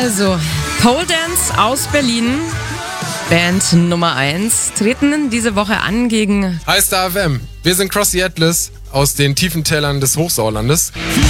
Also, Pole Dance aus Berlin, Band Nummer 1, treten diese Woche an gegen Hi Star FM. Wir sind Crossy Atlas aus den tiefen Tälern des Hochsauerlandes.